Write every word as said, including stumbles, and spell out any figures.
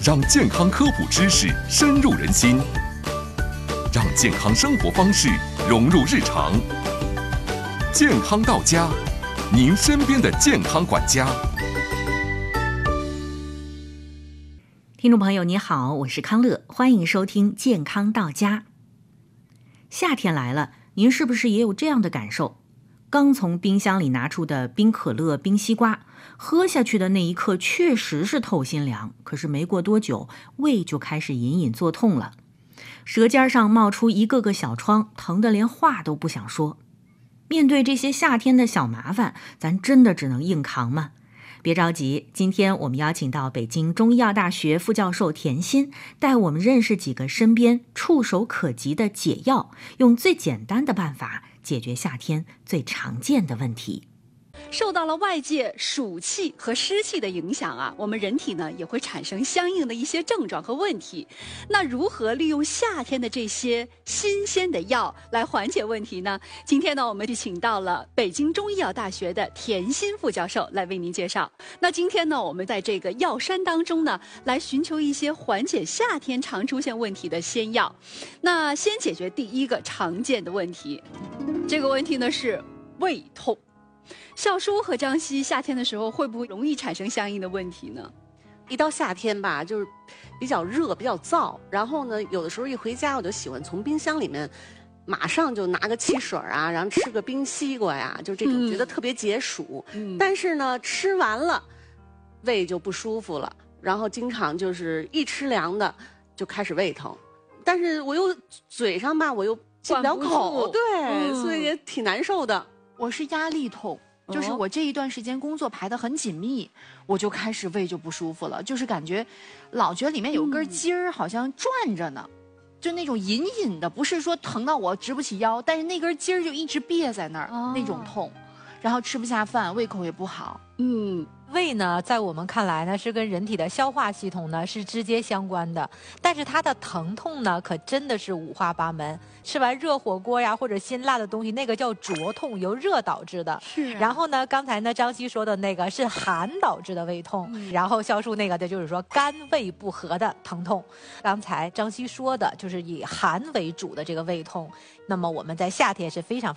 让健康科普知识深入人心，让健康生活方式融入日常。健康到家，您身边的健康管家。 听众朋友你好，我是康乐，欢迎收听健康到家。夏天来了，您是不是也有这样的感受？刚从冰箱里拿出的冰可乐、冰西瓜，喝下去的那一刻确实是透心凉，可是没过多久，胃就开始隐隐作痛了，舌尖上冒出一个个小疮，疼得连话都不想说。面对这些夏天的小麻烦，咱真的只能硬扛吗？别着急，今天我们邀请到北京中医药大学副教授田心，带我们认识几个身边触手可及的解药，用最简单的办法解决夏天最常见的问题。 受到了外界暑气和湿气的影响啊，我们人体呢也会产生相应的一些症状和问题。那如何利用夏天的这些新鲜的药来缓解问题呢？今天呢，我们就请到了北京中医药大学的田心副教授来为您介绍。那今天呢，我们在这个药山当中呢，来寻求一些缓解夏天常出现问题的仙药。那先解决第一个常见的问题，这个问题呢是胃痛。笑叔和张希，夏天的时候会不会容易产生相应的问题呢？ 一到夏天吧，就是比较热，比较燥。然后呢，有的时候一回家，我就喜欢从冰箱里面马上就拿个汽水啊，然后吃个冰西瓜呀，就这种、嗯、觉得特别解暑、嗯。但是呢，吃完了胃就不舒服了，然后经常就是一吃凉的就开始胃疼。但是我又嘴上吧，我又进不了口，对、嗯，所以也挺难受的。 我是压力痛，就是我这一段时间工作排得很紧密，我就开始胃就不舒服了，就是感觉老觉得里面有根筋儿好像转着呢、嗯、就那种隐隐的，不是说疼到我直不起腰，但是那根筋儿就一直别在那儿、哦、那种痛，然后吃不下饭，胃口也不好。 嗯，胃呢，在我们看来呢，是跟人体的消化系统呢是直接相关的，但是它的疼痛呢，可真的是五花八门。吃完热火锅呀，或者辛辣的东西，那个叫灼痛，由热导致的。 是、啊。 然后呢，刚才呢张希说的那个是寒导致的胃痛，嗯、然后肖叔那个的就是说肝胃不和的疼痛。刚才张希说的就是以寒为主的这个胃痛，那么我们在夏天是非常。